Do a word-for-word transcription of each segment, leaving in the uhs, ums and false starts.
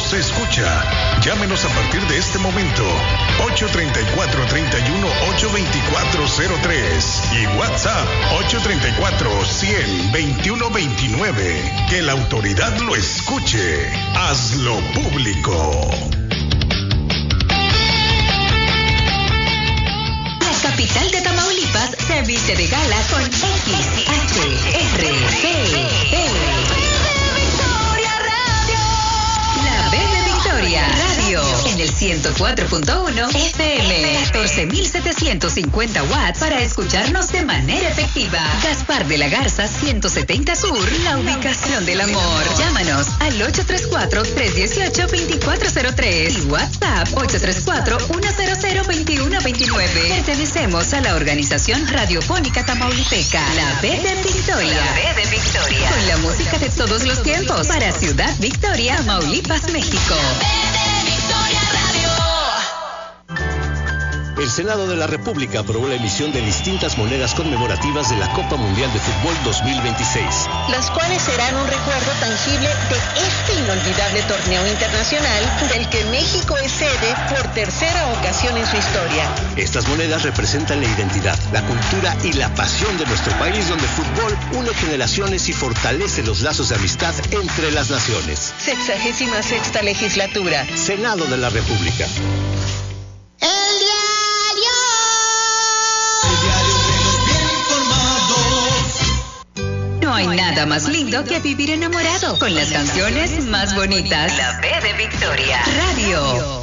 se escucha. Llámenos a partir de este momento. ocho tres cuatro, tres uno, ocho dos cuatro cero tres y WhatsApp ocho tres cuatro, cien, veintiuno veintinueve. Que la autoridad lo escuche. Hazlo público. La capital de Tamaulipas se viste de gala con X, H, R, C, B. La B de Victoria Radio en el ciento cuatro punto uno F M, catorce mil setecientos cincuenta watts para escucharnos de manera efectiva. Gaspar de la Garza ciento setenta Sur, la ubicación del amor. Llámanos al ocho tres cuatro, tres uno ocho, dos cuatro cero tres y WhatsApp ocho tres cuatro, uno cero cero, dos uno dos nueve. Pertenecemos a la organización radiofónica tamaulipeca, la B de Victoria. La B de Victoria. Con la música de todos los tiempos para Ciudad Victoria, Tamaulipas, México. El Senado de la República aprobó la emisión de distintas monedas conmemorativas de la Copa Mundial de Fútbol dos mil veintiséis. Las cuales serán un recuerdo tangible de este inolvidable torneo internacional del que México es sede por tercera ocasión en su historia. Estas monedas representan la identidad, la cultura y la pasión de nuestro país, donde el fútbol une generaciones y fortalece los lazos de amistad entre las naciones. Sexagésima sexta legislatura. Senado de la República. No hay nada más lindo que vivir enamorado con las canciones más bonitas. La B de Victoria Radio.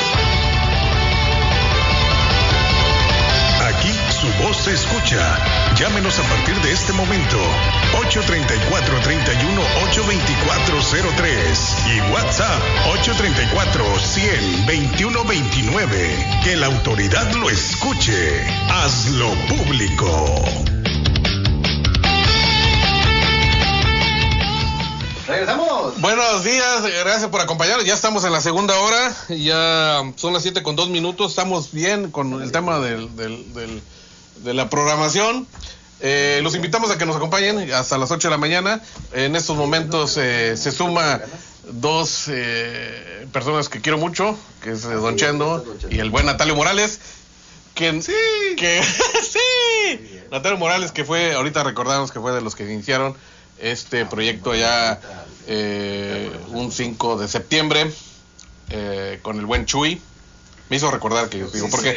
Aquí su voz se escucha. Llámenos a partir de este momento. ocho tres cuatro, tres uno, ocho dos cuatro cero tres y WhatsApp ocho tres cuatro, cien, veintiuno veintinueve. Que la autoridad lo escuche. Hazlo público. Regresamos. Buenos días, gracias por acompañarnos. Ya estamos en la segunda hora, ya son las siete con dos minutos. Estamos bien con el tema del, del, del, de la programación. Eh, los invitamos a que nos acompañen hasta las ocho de la mañana. En estos momentos eh, se suma dos eh, personas que quiero mucho, que es eh, Don Chendo y el buen Natalio Morales. Que, sí, que sí, Natalio Morales, que fue, ahorita recordamos que fue de los que iniciaron este proyecto ya eh, un cinco de septiembre eh, con el buen Chuy. Me hizo recordar que yo digo, porque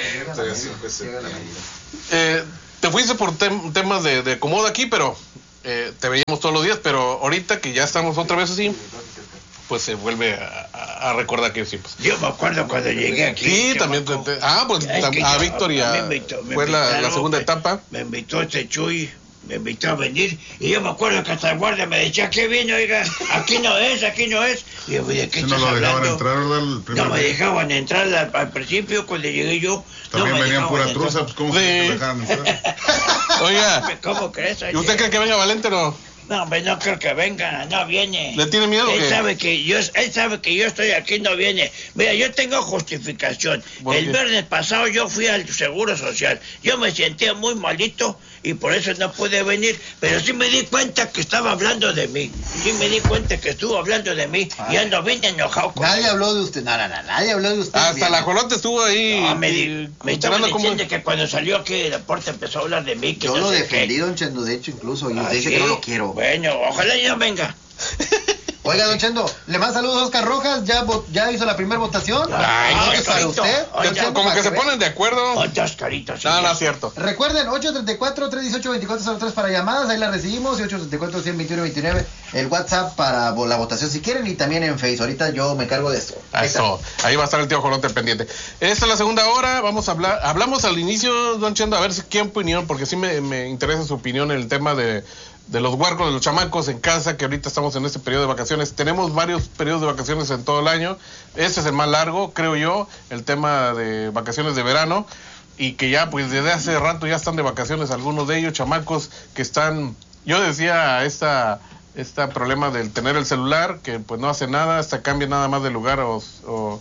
eh, te fuiste por tem- temas de, de acomodo aquí, pero eh, te veíamos todos los días, pero ahorita que ya estamos otra vez así, pues se vuelve a, a, a recordar que yo sí, pues. Yo me acuerdo cuando llegué aquí. Sí, también te, te, ah, pues es tam, que a yo, Victoria me invitó, me fue la, invitaron, la segunda me, etapa. Me invitó este Chuy, me invitó a venir, y yo me acuerdo que hasta el guardia me decía, ¿qué viene? Oiga, aquí no es, aquí no es. Y yo, ¿de qué si estás no lo dejaban hablando? entrar, ¿verdad? El primer No me día. dejaban entrar al, al principio, cuando llegué yo. También no me venían pura dejaban truza, entrar. pues ¿cómo Sí. se te dejaban entrar? Oiga, ¿Cómo crees? ¿y usted cree que venga Valente o no? No, hombre, no creo que venga, no viene. ¿Le tiene miedo o Él qué? sabe que yo, él sabe que yo estoy aquí, no viene. Mira, yo tengo justificación. ¿Por El qué? viernes pasado yo fui al Seguro Social. Yo me sentía muy malito y por eso no pude venir. Pero sí me di cuenta que estaba hablando de mí. Sí me di cuenta que estuvo hablando de mí y ando bien enojado con Nadie habló de usted, no, no, no, nadie habló de usted. Hasta bien. la Jolote estuvo ahí. No, me, di, me estaba mostrando cómo- diciendo que cuando salió aquí el deporte empezó a hablar de mí. Que Yo no lo sé defendí, qué. don Chendo, de hecho, incluso. Y Ah, usted dice ¿sí? que no lo quiero. Bueno, ojalá ya venga. Oiga, don Chendo, le manda saludos a Oscar Rojas, ya, vo- ya hizo la primera votación. Ay, Ah, qué para bonito. usted. Ay, don ya, Chendo, Como para que se vea. ponen de acuerdo. Oye, Oscarito, sí, No, no ya. es cierto. Recuerden, ocho tres cuatro, tres uno ocho, dos cuatro cero tres para llamadas, ahí las recibimos, y ocho tres cuatro, cien, veintiuno veintinueve, el WhatsApp para vo- la votación si quieren, y también en Facebook. Ahorita yo me cargo de esto. Ahí está. Eso, ahí va a estar el tío Jolote pendiente. Esta es la segunda hora, vamos a hablar, hablamos al inicio, don Chendo, a ver si qué opinión, porque sí me, me interesa su opinión en el tema de, de los huercos, de los chamacos en casa, que ahorita estamos en este periodo de vacaciones. Tenemos varios periodos de vacaciones en todo el año, este es el más largo, creo yo, el tema de vacaciones de verano, y que ya pues desde hace rato ya están de vacaciones algunos de ellos, chamacos que están, yo decía esta... este problema del tener el celular, que pues no hace nada, hasta cambia nada más de lugar o, o,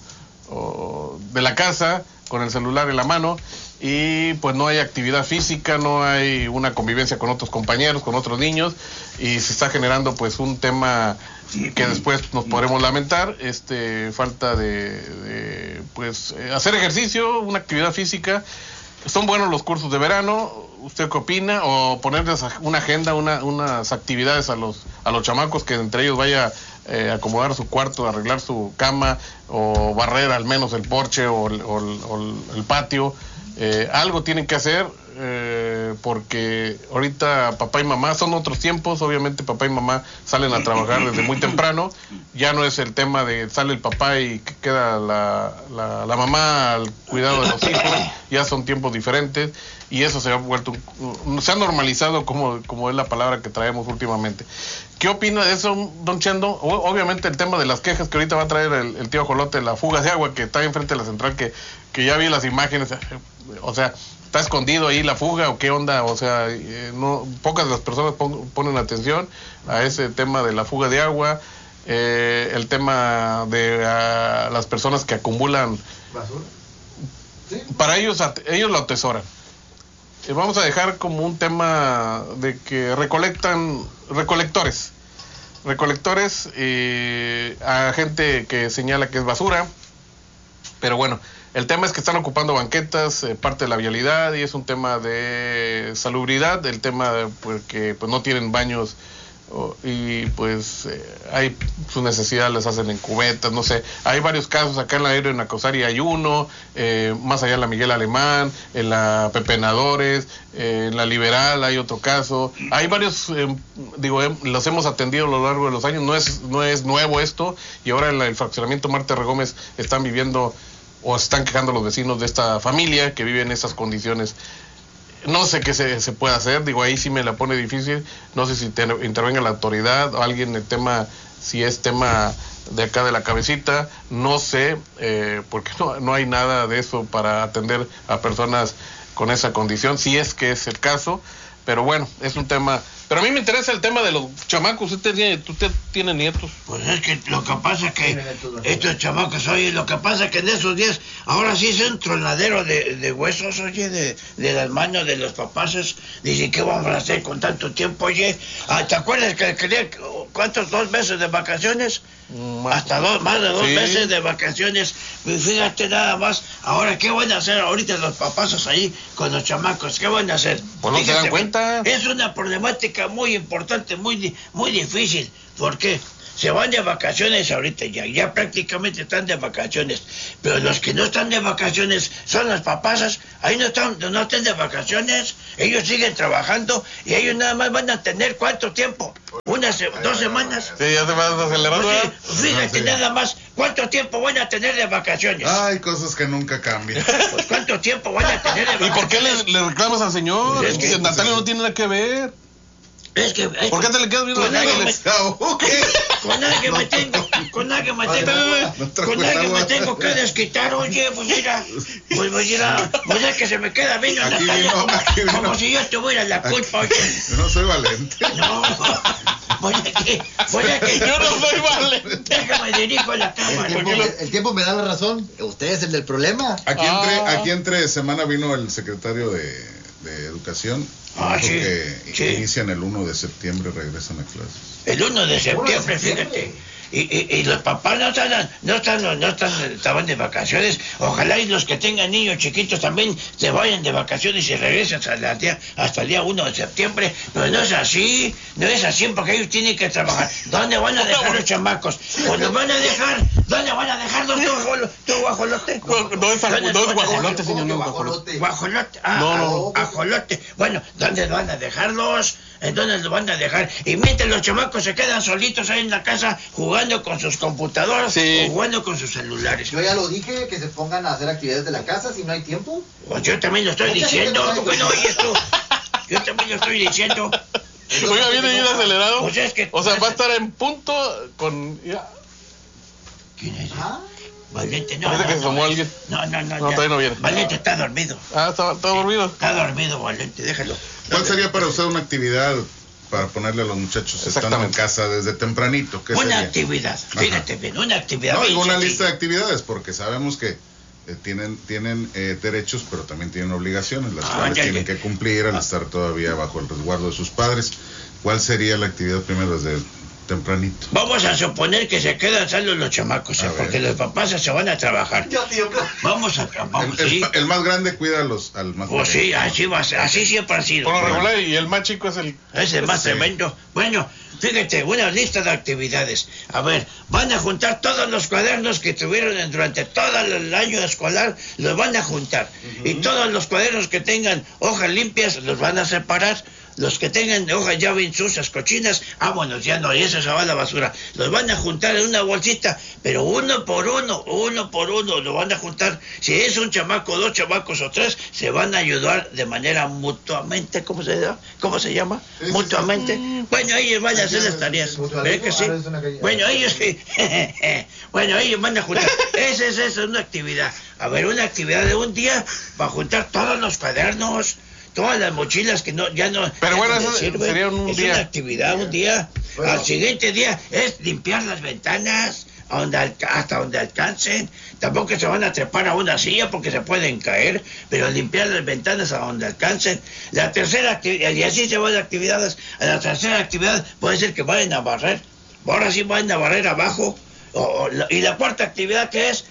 o de la casa con el celular en la mano, y pues no hay actividad física, no hay una convivencia con otros compañeros, con otros niños, y se está generando pues un tema que después nos podremos lamentar, este falta de, de pues eh, hacer ejercicio, una actividad física. Son buenos los cursos de verano. ¿Usted qué opina? O ponerles una agenda, una, unas actividades a los a los chamacos, que entre ellos vaya eh, a acomodar su cuarto, arreglar su cama, o barrer al menos el porche o el, o el, o el, el patio. Eh, algo tienen que hacer, eh, porque ahorita papá y mamá, son otros tiempos, obviamente papá y mamá salen a trabajar desde muy temprano. Ya no es el tema de sale el papá y queda la, la, la mamá al cuidado de los hijos. Ya son tiempos diferentes y eso se ha vuelto, se ha normalizado, como, como es la palabra que traemos últimamente. ¿Qué opina de eso, don Chendo? O, obviamente el tema de las quejas que ahorita va a traer el, el tío Ajolote, la fuga de agua que está enfrente de la central, que, que ya vi las imágenes, o sea, ¿está escondido ahí la fuga o qué onda? O sea, eh, no, pocas de las personas pon, ponen atención a ese tema de la fuga de agua, eh, el tema de uh, las personas que acumulan basura. ¿Sí? Para ellos, ellos lo atesoran. Eh, vamos a dejar como un tema de que recolectan, recolectores, recolectores eh, a gente que señala que es basura, pero bueno, el tema es que están ocupando banquetas, eh, parte de la vialidad, y es un tema de salubridad, el tema de porque pues no tienen baños, oh, y pues eh, hay sus necesidades las hacen en cubetas, no sé, hay varios casos acá en la Aero, en Acosari hay uno, eh, más allá en la Miguel Alemán, en la Pepenadores, eh, en la Liberal hay otro caso, hay varios, eh, digo, eh, los hemos atendido a lo largo de los años, no es, no es nuevo esto, y ahora en la, el fraccionamiento Marte Regómez están viviendo, o están quejando los vecinos de esta familia que vive en esas condiciones. No sé qué se, se puede hacer, digo, ahí sí me la pone difícil, no sé si te, intervenga la autoridad o alguien, el tema, si es tema de acá de la cabecita, no sé, eh, porque no, no hay nada de eso para atender a personas con esa condición, si es que es el caso, pero bueno, es un tema. Pero a mí me interesa el tema de los chamacos. ¿Usted tiene, usted tiene nietos? Pues es que lo que pasa es que estos chamacos, oye, lo que pasa es que en esos días, ahora sí es un tronadero de, de huesos, oye, de, de las manos de los papás. Dicen, ¿qué vamos a hacer con tanto tiempo, oye? Ah, ¿te acuerdas que quería, cuántos, dos meses de vacaciones? Más, Hasta dos, más de dos sí. meses de vacaciones. Y fíjate nada más, ahora, ¿qué van a hacer ahorita los papás ahí con los chamacos? ¿Qué van a hacer? Pues no fíjate, se dan cuenta. Es una problemática muy importante, muy, muy difícil. ¿Por qué? Se van de vacaciones ahorita ya, ya prácticamente están de vacaciones, pero los que no están de vacaciones son los papás, ahí no están, no están de vacaciones, ellos siguen trabajando y ellos nada más van a tener ¿cuánto tiempo? Unas, dos semanas. Sí, ya se van acelerando. Pues sí, fíjate no, sí. nada más, ¿cuánto tiempo van a tener de vacaciones? Hay cosas que nunca cambian. Pues ¿cuánto tiempo van a tener de vacaciones? ¿Y por qué le, le reclamas al señor? Pues es que, Natalia no tiene nada que ver. Es que, es ¿por qué te le quedas viendo con alguien me, okay. con alguien me tengo, con alguien me tengo, no con alguien me tengo que desquitar, oye, pues mira, pues mira, pues es que se me queda viendo aquí Natalia, vino, como, aquí vino. como si yo tuviera la culpa, oye. Yo no soy valente. No, voy a que, voy a que. Yo no soy valente. Déjame dirijo la cámara. El tiempo, el tiempo me da la razón. Usted es el del problema. Aquí ah. entre, aquí entre semana vino el secretario de, de Educación. Ah, sí, que sí. inician el uno de septiembre, regresan a clases. El uno de septiembre, fíjate. Y, y, y los papás no están, no están, no están, estaban de vacaciones. Ojalá y los que tengan niños chiquitos también se vayan de vacaciones y se regresen hasta, la día, hasta el día uno de septiembre. Pero no es así, no es así porque ellos tienen que trabajar. ¿Dónde van a dejar los chamacos? Pues los van a dejar, ¿dónde van a dejar los tu guajolote? No, no es, no es guajolote, señor, no es guajolote. Guajolote, ah, no, no. ajolote. Bueno, ¿dónde van a dejarlos? ¿En dónde los van a dejar? Y mientras los chamacos se quedan solitos ahí en la casa jugando con sus computadoras sí. o jugando con sus celulares. Yo ya lo dije, que se pongan a hacer actividades de la casa si no hay tiempo. Pues yo también lo estoy Mucha diciendo, ¿tú que no oyes tú? Yo también lo estoy diciendo. Oiga, viene bien acelerado. Pues es que, o sea, va a estar en punto con... Ya. ¿Quién es? ¿Ah? Valente, no, Parece no, que se no, asomó alguien. No, no, no. No, todavía no viene. Valente está dormido. Ah, está, está dormido. Está dormido, Valente, déjalo. ¿Cuál sería para usted una actividad para ponerle a los muchachos estando en casa desde tempranito? ¿Qué una sería? actividad, fíjate bien, una actividad. No, digo una lista de actividades, porque sabemos que eh, tienen tienen eh, derechos, pero también tienen obligaciones, las Ah, cuales ya, tienen ya. que cumplir al estar todavía bajo el resguardo de sus padres. ¿Cuál sería la actividad primero desde tempranito. Vamos a suponer que se quedan solos los chamacos, ¿eh? Porque los papás se van a trabajar. Ya, tío, claro. Vamos a... Vamos, El, sí. el, el más grande cuida a los, al más Pues grande. sí, así va a ser, así siempre ha sido. Por lo regular, y el más chico es el... Es el más Sí. tremendo. Bueno, fíjate, una lista de actividades. A ver, van a juntar todos los cuadernos que tuvieron durante todo el año escolar, los van a juntar. Uh-huh. Y todos los cuadernos que tengan hojas limpias, los van a separar. Los que tengan hojas ya bien sucias, cochinas, vámonos, ya no, y eso se va a la basura. Los van a juntar en una bolsita, pero uno por uno, uno por uno, lo van a juntar. Si es un chamaco, dos chamacos o tres, se van a ayudar de manera mutuamente, ¿cómo se llama? ¿Cómo se llama? Sí, sí, mutuamente. sí. Bueno, ellos van a hacer las tareas. ¿Ves que sí? Bueno, ellos sí. Bueno, ellos van a juntar. Esa es, esa es una actividad. A ver, una actividad de un día para juntar todos los cuadernos, todas las mochilas que no ya no pero ya bueno, no eso les sirven. sería un es día. una actividad un día. Bueno. Al siguiente día es limpiar las ventanas a donde alca- hasta donde alcancen. Tampoco se van a trepar a una silla porque se pueden caer, pero limpiar las ventanas a donde alcancen. La tercera actividad, y así se van las actividades. A la tercera actividad puede ser que vayan a barrer. Ahora sí vayan a barrer abajo. O, o la- y la cuarta actividad que es,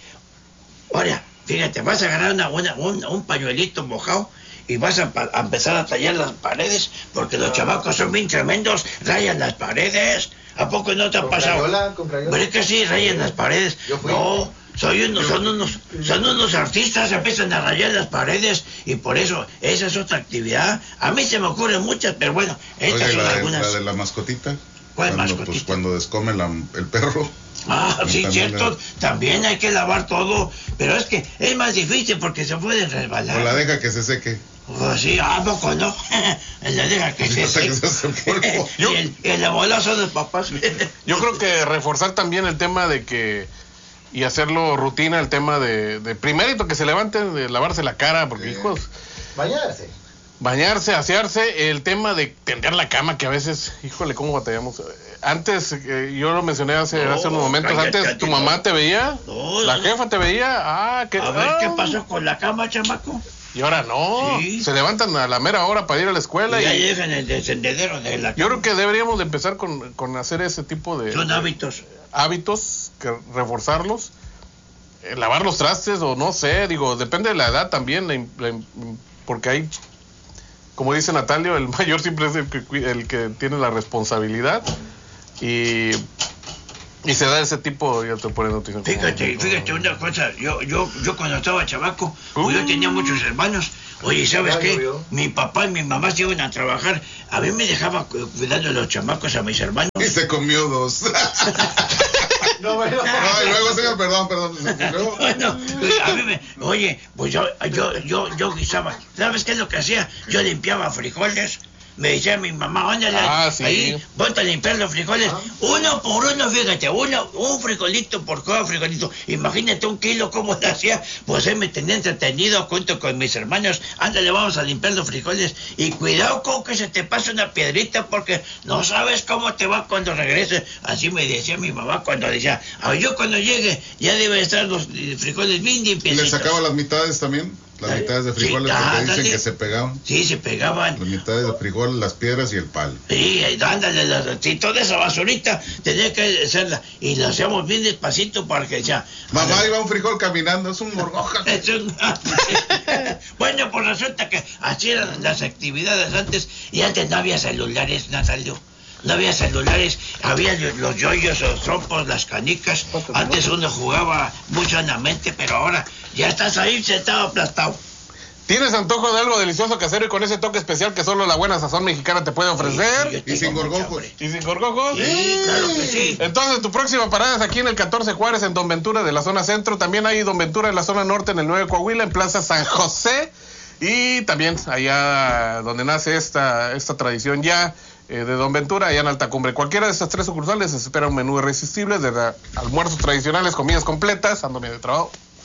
ahora, fíjate, vas a agarrar una, una- un, un pañuelito mojado y vas a, pa- a empezar a tallar las paredes, porque los chamacos son bien tremendos, rayan las paredes. ¿A poco no te ha ¿Con pasado? crayola? ¿Con crayola? Pero es que sí, rayan las paredes. Yo fui. No, soy uno, son unos, son unos artistas, empiezan a rayar las paredes y por eso esa es otra actividad. A mí se me ocurren muchas, pero bueno, estas Oiga, son la, de- algunas. la de la mascotita. ¿Cuál cuando, mascotita? Pues cuando descome la- el perro. Ah, sí, También cierto, la- también hay que lavar todo, pero es que es más difícil porque se puede O resbalar. la deja que se seque. Pues sí, ¿a poco no? La deja que se Hasta que seque. se hace polvo. Y el, y el abuelazo de los papás. Yo creo que reforzar también el tema de que, y hacerlo rutina, el tema de, de primerito que se levanten, de lavarse la cara, porque Sí. hijos, Bañarse. bañarse, asearse, el tema de tender la cama, que a veces, híjole, cómo batallamos. Antes, eh, yo lo mencioné hace, No, hace unos momentos, cállate, antes tu no. mamá te veía, No, la no. jefa te veía, ah, que, A ver, ah, ¿qué pasó con la cama, chamaco? y ahora no, Sí. se levantan a la mera hora para ir a la escuela Y ya y llegan el descendedero de la yo cama. creo que deberíamos de empezar con, con hacer ese tipo de Son hábitos. hábitos, que reforzarlos, eh, lavar los trastes o no sé, digo, depende de la edad también, la im- la im- porque hay, como dice Natalio, el mayor siempre es el que, cui- el que tiene la responsabilidad y, y se da ese tipo, ya te ponen noticia. Fíjate, fíjate una cosa, yo, yo, yo cuando estaba chavaco, pues yo Uh. tenía muchos hermanos. Oye, ¿sabes Ya qué? llovió. Mi papá y mi mamá se iban a trabajar. A mí me dejaba cu- cuidando a los chamacos, a mis hermanos. Y se comió dos. No, bueno. Ay, luego, señor, perdón, perdón. Luego, Bueno, a mí me, oye, pues yo, yo, yo, yo guisaba. ¿Sabes qué es lo que hacía? Yo limpiaba frijoles. Me decía mi mamá, ándale, Ah, sí. ahí, ponte a limpiar los frijoles. Uno por uno, fíjate, uno, un frijolito por cada frijolito. Imagínate un kilo, ¿cómo lo hacía? Pues él me tenía entretenido junto con mis hermanos. Ándale, vamos a limpiar los frijoles. Y cuidado con que se te pase una piedrita porque no sabes cómo te va cuando regreses. Así me decía mi mamá cuando decía, "Ah, yo cuando llegue ya deben estar los eh, frijoles bien ¿y le limpiecitos". sacaba las mitades también? Las Ay, mitades de sí, frijoles, porque dicen ándale. que se pegaban. Sí, se pegaban. Las mitades de frijoles, las piedras y el palo. Sí, ahí, ándale, la- sí, toda esa basurita tenía que hacerla. Y la hacíamos bien despacito para que ya. Mamá, iba un frijol caminando, es un gorgoja. Es un- Bueno, pues resulta que así eran las actividades antes. Y antes no había celulares, Natalio. No había celulares, había lo- los yoyos, los trompos, las canicas. Antes uno jugaba muy sanamente, pero ahora ya estás ahí sentado aplastado. ¿Tienes antojo de algo delicioso casero y con ese toque especial que solo la buena sazón mexicana te puede Sí, ofrecer? yo Y tengo sin mucha gorgojos. hambre. ¿Y sin gorgojos? Sí, claro que sí. Entonces, tu próxima parada es aquí en el catorce Juárez, en Don Ventura de la zona centro. También hay Don Ventura en la zona norte, en el nueve Coahuila, en Plaza San José. Y también allá donde nace esta, esta tradición ya eh, de Don Ventura, allá en Alta Cumbre. Cualquiera de estas tres sucursales se espera un menú irresistible, desde almuerzos tradicionales, comidas completas, ando medio de trabajo.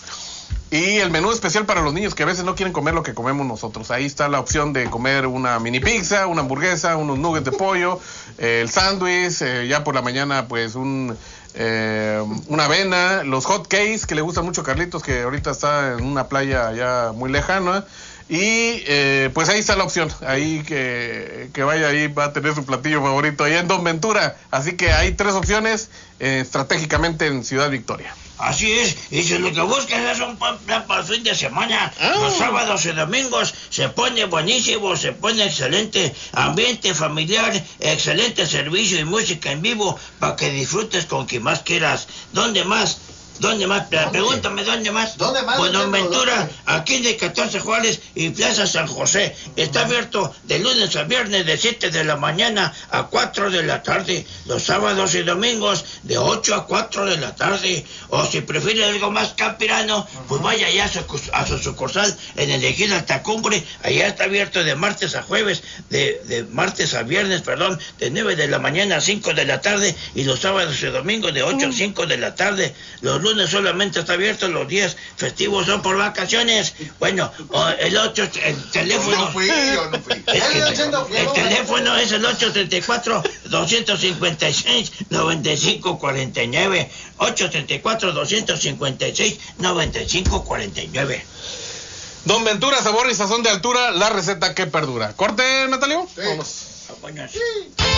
Y el menú especial para los niños que a veces no quieren comer lo que comemos nosotros. Ahí está la opción de comer una mini pizza, una hamburguesa, unos nuggets de pollo, eh, el sándwich, eh, ya por la mañana pues un eh, una avena, los hot cakes que le gustan mucho a Carlitos, que ahorita está en una playa ya muy lejana. Y eh, pues ahí está la opción, ahí que, que vaya ahí, va a tener su platillo favorito ahí en Don Ventura. Así que hay tres opciones eh, estratégicamente en Ciudad Victoria. Así es, y si lo que buscas es un plan para el fin de semana, oh. los sábados y domingos se pone buenísimo, se pone excelente, ambiente familiar, excelente servicio y música en vivo para que disfrutes con quien más quieras. ¿Dónde más? ¿Dónde más? ¿Dónde? Pregúntame, ¿dónde más? ¿Dónde más? Pues Don Ventura, aquí de catorce Juárez y Plaza San José. Está abierto de lunes a viernes de siete de la mañana a cuatro de la tarde. Los sábados y domingos de ocho a cuatro de la tarde. O si prefiere algo más campirano, pues vaya allá a su, a su sucursal en el Ejido Altacumbre. Allá está abierto de martes a jueves, de, de martes a viernes, perdón, de nueve de la mañana a cinco de la tarde. Y los sábados y domingos de ocho a cinco de la tarde. Los lunes solamente está abierto, los días festivos son por vacaciones. Bueno, el ocho, el teléfono. No fui, yo no fui. Es que el teléfono es el ocho treinta y cuatro, doscientos cincuenta y seis, noventa y cinco cuarenta y nueve. ocho treinta y cuatro, doscientos cincuenta y seis, noventa y cinco cuarenta y nueve. Don Ventura, sabor y sazón de altura, la receta que perdura. ¿Corte, Natalio? Sí. Vamos. Buenas. Sí.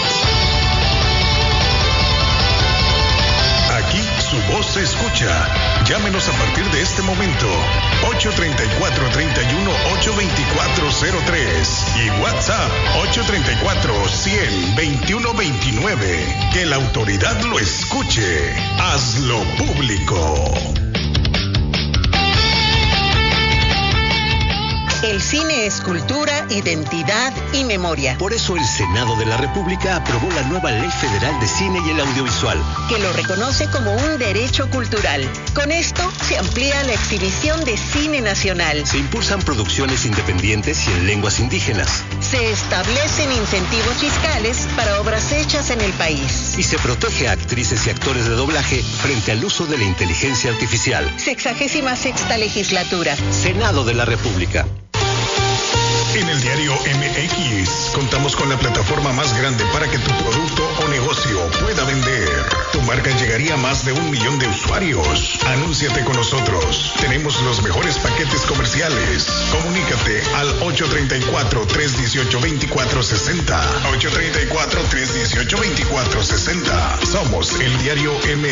Aquí su voz se escucha. Llámenos a partir de este momento. ocho treinta y cuatro, treinta y uno, ocho veinticuatro cero tres y WhatsApp ocho treinta y cuatro, cien, veintiuno veintinueve. Que la autoridad lo escuche. Hazlo público. El cine es cultura, identidad y memoria. Por eso el Senado de la República aprobó la nueva Ley Federal de Cine y el Audiovisual, que lo reconoce como un derecho cultural. Con esto se amplía la exhibición de cine nacional. Se impulsan producciones independientes y en lenguas indígenas. Se establecen incentivos fiscales para obras hechas en el país. Y se protege a actrices y actores de doblaje frente al uso de la inteligencia artificial. Sexagésima sexta legislatura. Senado de la República. En el diario M X contamos con la plataforma más grande para que tu producto o negocio pueda vender. Tu marca llegaría a más de un millón de usuarios. Anúnciate con nosotros. Tenemos los mejores paquetes comerciales. Comunícate al ocho treinta y cuatro, trescientos dieciocho, veinticuatro sesenta. ocho treinta y cuatro, trescientos dieciocho, veinticuatro sesenta. Somos el diario M